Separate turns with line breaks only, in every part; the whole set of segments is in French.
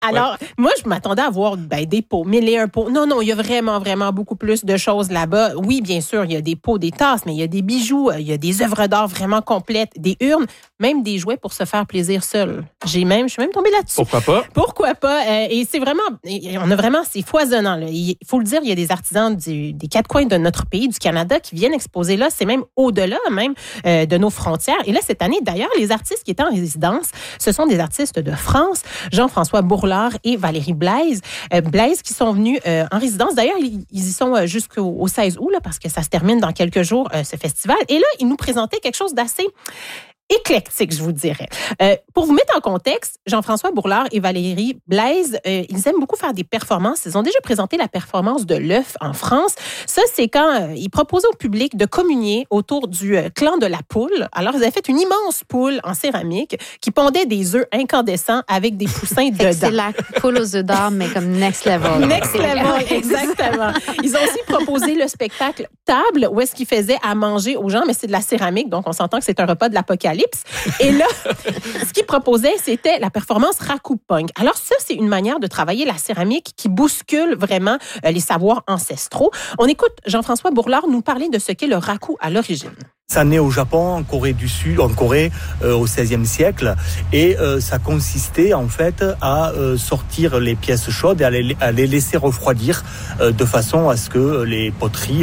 Alors, moi, je m'attendais à voir des pots, 1001 pots. Non, il y a vraiment, vraiment beaucoup plus de choses là-bas. Oui, bien sûr, il y a des pots, des tasses, mais il y a des bijoux, il y a des œuvres d'art vraiment complètes, des urnes, même des jouets pour se faire plaisir seul. Je suis même tombée là-dessus. Pourquoi pas? Et c'est foisonnant. Là. Il faut le dire, il y a des artisans des quatre coins de notre pays, du Canada, qui viennent exposer là. C'est même au-delà même de nos frontières. Et là, cette année, d'ailleurs, les artistes qui étaient en résidence, ce sont des artistes de France, Jean-François Bourlard et Valérie Blaise. Blaise qui sont venus en résidence. D'ailleurs, ils y sont jusqu'au 16 août, là, parce que ça se termine dans quelques jours, ce festival. Et là, ils nous présentaient quelque chose d'assez éclectique, je vous dirais. Pour vous mettre en contexte, Jean-François Bourlard et Valérie Blaise, ils aiment beaucoup faire des performances. Ils ont déjà présenté la performance de l'œuf en France. Ça, c'est quand ils proposaient au public de communier autour du clan de la poule. Alors, ils avaient fait une immense poule en céramique qui pondait des œufs incandescents avec des poussins dedans.
C'est la poule aux œufs d'or, mais comme next level.
Next level, exactement. Ils ont aussi proposé le spectacle Table, où est-ce qu'ils faisaient à manger aux gens, mais c'est de la céramique, donc on s'entend que c'est un repas de l'apocalypse. Et là, ce qu'ils proposaient, c'était la performance raku punk. Alors ça, c'est une manière de travailler la céramique qui bouscule vraiment les savoirs ancestraux. On écoute Jean-François Bourlard nous parler de ce qu'est le raku à l'origine.
Ça naît au Japon, en Corée du Sud, au XVIe siècle, et ça consistait en fait à sortir les pièces chaudes et à les laisser refroidir de façon à ce que les poteries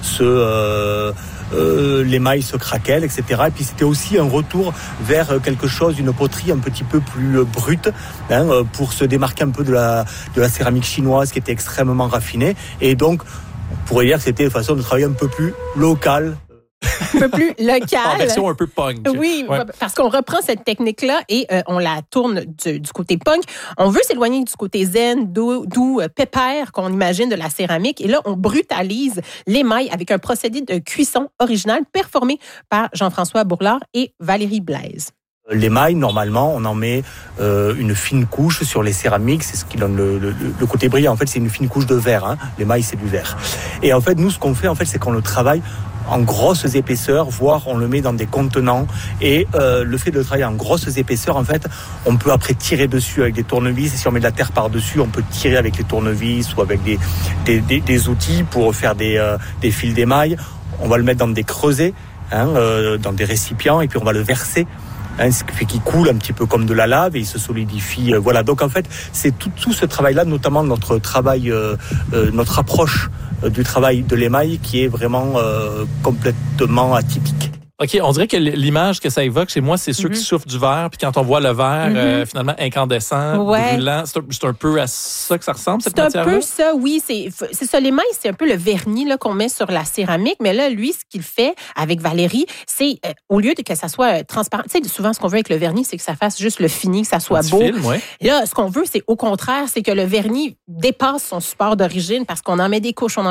l'émail se craquelle, etc. Et puis c'était aussi un retour vers quelque chose, une poterie un petit peu plus brute, pour se démarquer un peu de la céramique chinoise qui était extrêmement raffinée. Et donc, on pourrait dire que c'était une façon de travailler un peu plus locale.
Un peu plus locale.
En version un peu punk.
Oui, parce qu'on reprend cette technique-là et on la tourne du côté punk. On veut s'éloigner du côté zen, doux, pépère qu'on imagine de la céramique. Et là, on brutalise l'émail avec un procédé de cuisson original performé par Jean-François Bourlard et Valérie Blaise.
L'émail, normalement, on en met une fine couche sur les céramiques. C'est ce qui donne le côté brillant. En fait, c'est une fine couche de verre. L'émail, c'est du verre. Et en fait, nous, ce qu'on fait, c'est qu'on le travaille en grosses épaisseurs, voire on le met dans des contenants. Et le fait de travailler en grosses épaisseurs, en fait, on peut après tirer dessus avec des tournevis. Et si on met de la terre par-dessus, on peut tirer avec les tournevis ou avec des outils pour faire des fils d'émail. On va le mettre dans des creusets, dans des récipients, et puis on va le verser. Ce qui fait qu'il coule un petit peu comme de la lave et il se solidifie. Voilà. Donc en fait, c'est tout ce travail-là, notamment notre travail, notre approche du travail de l'émail qui est vraiment complètement atypique.
OK, on dirait que l'image que ça évoque chez moi, c'est ceux qui souffrent du verre, puis quand on voit le verre finalement incandescent, brûlant, c'est un peu à ça que ça ressemble, cette matière-là?
C'est un peu ça, oui. C'est ça, l'émail, c'est un peu le vernis là, qu'on met sur la céramique, mais là, lui, ce qu'il fait avec Valérie, c'est au lieu de que ça soit transparent, tu sais, souvent, ce qu'on veut avec le vernis, c'est que ça fasse juste le fini, que ça soit beau.
Film, ouais.
Là, ce qu'on veut, c'est au contraire, c'est que le vernis dépasse son support d'origine parce qu'on en met des couches, puis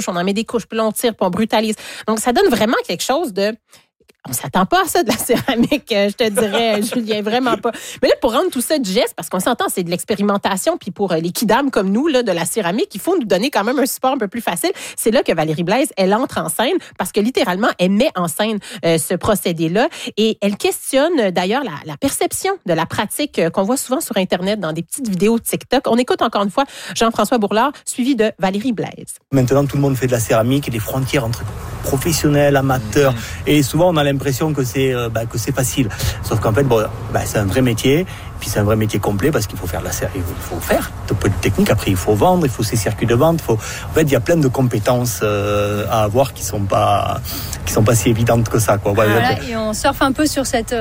là, on tire, puis on brutalise. Donc, ça donne vraiment quelque chose de... On s'attend pas à ça de la céramique, je te dirais, Julien, vraiment pas. Mais là, pour rendre tout ça digeste, parce qu'on s'entend, c'est de l'expérimentation, puis pour les kidams comme nous, là, de la céramique, il faut nous donner quand même un support un peu plus facile. C'est là que Valérie Blaise, elle entre en scène, parce que littéralement, elle met en scène ce procédé-là, et elle questionne d'ailleurs la perception de la pratique qu'on voit souvent sur Internet, dans des petites vidéos TikTok. On écoute encore une fois Jean-François Bourlard, suivi de Valérie Blaise.
Maintenant, tout le monde fait de la céramique et les frontières entre professionnels, amateurs, et souvent, on a l'impression que c'est facile. Sauf qu'en fait, c'est un vrai métier. Puis c'est un vrai métier complet parce qu'il faut faire de la céramique, il faut faire un peu de technique. Après, il faut vendre, il faut ses circuits de vente. En fait, il y a plein de compétences à avoir qui sont pas si évidentes que ça, quoi.
Voilà, et on surfe un peu sur cette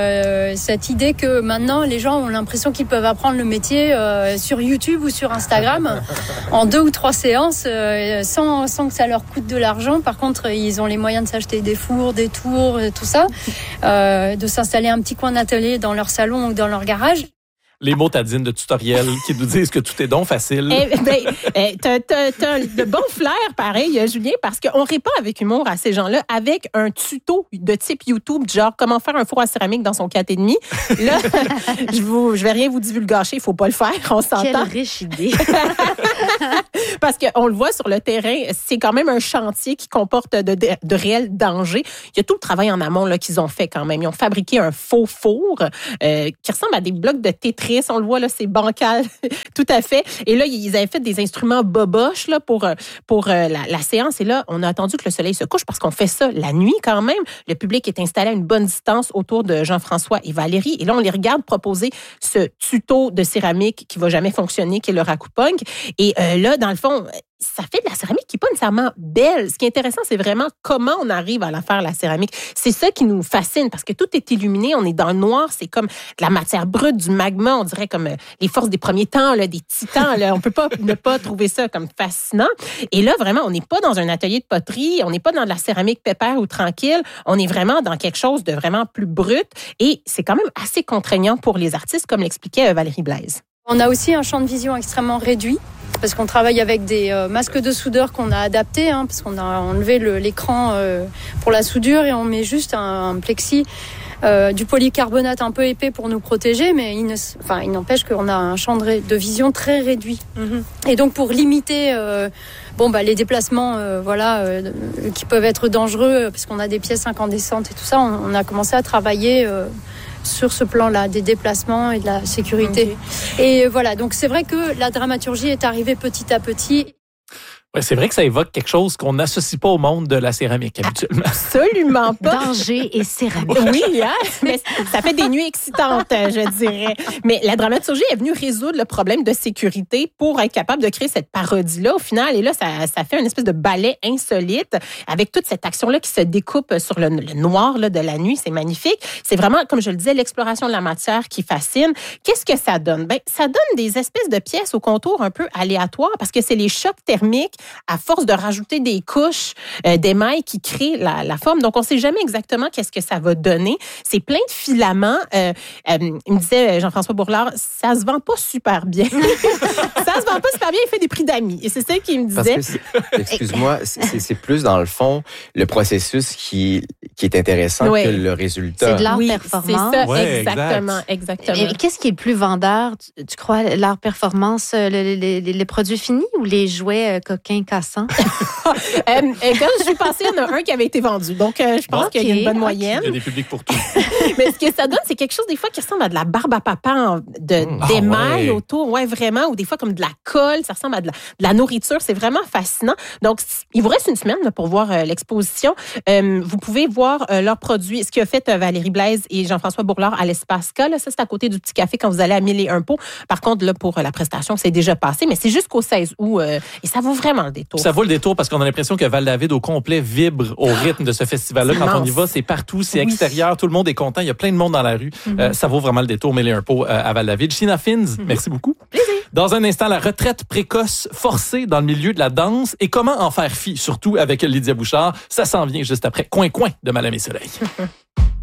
idée que maintenant, les gens ont l'impression qu'ils peuvent apprendre le métier sur YouTube ou sur Instagram en 2 ou 3 séances sans que ça leur coûte de l'argent. Par contre, ils ont les moyens de s'acheter des fours, des tours, tout ça, de s'installer un petit coin d'atelier dans leur salon ou dans leur garage.
Les motadines de tutoriel qui nous disent que tout est donc facile.
T'as de bons flairs, pareil, Julien, parce qu'on répond avec humour à ces gens-là avec un tuto de type YouTube, genre comment faire un four à céramique dans son 4,5. Là, je vais rien vous divulgacher, il faut pas le faire, on s'entend.
Quelle riche idée.
Parce qu'on le voit sur le terrain, c'est quand même un chantier qui comporte de réels dangers. Il y a tout le travail en amont là, qu'ils ont fait quand même. Ils ont fabriqué un faux four qui ressemble à des blocs de Tetris. On le voit, là, c'est bancal, tout à fait. Et là, ils avaient fait des instruments boboches là, pour la séance. Et là, on a attendu que le soleil se couche parce qu'on fait ça la nuit quand même. Le public est installé à une bonne distance autour de Jean-François et Valérie. Et là, on les regarde proposer ce tuto de céramique qui va jamais fonctionner, qui est le Rakupunk. Et là, dans le fond, ça fait de la céramique qui n'est pas nécessairement belle. Ce qui est intéressant, c'est vraiment comment on arrive à la faire, la céramique. C'est ça qui nous fascine parce que tout est illuminé, on est dans le noir, c'est comme de la matière brute, du magma, on dirait comme les forces des premiers temps, là, des titans. Là. On peut pas ne pas trouver ça comme fascinant. Et là, vraiment, on n'est pas dans un atelier de poterie, on n'est pas dans de la céramique pépère ou tranquille, on est vraiment dans quelque chose de vraiment plus brut et c'est quand même assez contraignant pour les artistes, comme l'expliquait Valérie Blaise.
On a aussi un champ de vision extrêmement réduit. Parce qu'on travaille avec des masques de soudeur qu'on a adaptés, parce qu'on a enlevé l'écran pour la soudure et on met juste un plexi, du polycarbonate un peu épais pour nous protéger, mais il n'empêche qu'on a un champ de vision très réduit. Mm-hmm. Et donc pour limiter les déplacements qui peuvent être dangereux, parce qu'on a des pièces incandescentes et tout ça, on a commencé à travailler sur ce plan-là, des déplacements et de la sécurité. Okay. Et voilà, donc c'est vrai que la dramaturgie est arrivée petit à petit.
Ouais, c'est vrai que ça évoque quelque chose qu'on n'associe pas au monde de la céramique habituellement.
Absolument pas.
Danger et céramique.
Oui, mais ça fait des nuits excitantes, je dirais. Mais la dramaturgie est venue résoudre le problème de sécurité pour être capable de créer cette parodie-là au final. Et là, ça fait une espèce de ballet insolite avec toute cette action-là qui se découpe sur le noir là, de la nuit. C'est magnifique. C'est vraiment, comme je le disais, l'exploration de la matière qui fascine. Qu'est-ce que ça donne? Ça donne des espèces de pièces au contour un peu aléatoires parce que c'est les chocs thermiques à force de rajouter des couches d'émail qui créent la forme. Donc, on ne sait jamais exactement qu'est-ce que ça va donner. C'est plein de filaments. Il me disait, Jean-François Bourlard, ça se vend pas super bien. Ça se vend pas super bien, il fait des prix d'amis. Et c'est ça qu'il me disait.
Parce que, excuse-moi, c'est plus dans le fond le processus qui est intéressant que le résultat.
C'est de l'art performance.
C'est ça,
ouais,
exactement.
Et qu'est-ce qui est le plus vendeur, tu crois, l'art performance, les produits finis ou les jouets coquins cassants?
Quand je suis passée, il y en a un qui avait été vendu. Donc, je pense qu'il y a une bonne moyenne.
Il y a des publics pour tout.
Mais ce que ça donne, c'est quelque chose des fois qui ressemble à de la barbe à papa d'émail autour. Ouais, vraiment. Ou des fois comme de la colle. Ça ressemble à de la nourriture. C'est vraiment fascinant. Donc, il vous reste une semaine là, pour voir l'exposition. Vous pouvez voir leurs produits. Ce qu'a fait Valérie Blaise et Jean-François Bourlard à l'Espace K. Là, ça, c'est à côté du Petit Café quand vous allez à 1001 pots. Par contre, là, pour la prestation, c'est déjà passé. Mais c'est jusqu'au 16 août. Et ça vaut vraiment le détour.
Ça vaut le détour parce qu'on a l'impression que Val-David au complet vibre au rythme de ce festival-là. Quand on y va, c'est partout, c'est extérieur, tout le monde est content, il y a plein de monde dans la rue. Ça vaut vraiment le détour, 1001 pots à Val-David. Gina Fins, merci beaucoup.
Plaisir.
Dans un instant, la retraite précoce forcée dans le milieu de la danse et comment en faire fi, surtout avec Lydia Bouchard. Ça s'en vient juste après Coin Coin de Madame et Soleil.